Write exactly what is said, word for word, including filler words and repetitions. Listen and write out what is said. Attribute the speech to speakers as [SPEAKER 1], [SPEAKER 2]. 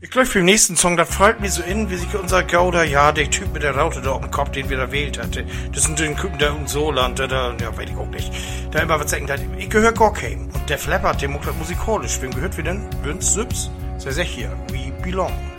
[SPEAKER 1] Ich glaube, für den nächsten Song, das freut mich so in, wie sich unser Gauder, ja, der Typ mit der Raute da auf dem Kopf, den wir da wählt hatte. Das sind den Typen da in Soland, da, da, ja, weiß ich auch nicht. Da immer was sagen, da, ich gehöre Gorkheim. Und der Flapper, der macht das musikalisch. Wem gehört wir denn? Wünsch, Süps? Sei sech hier, we belong.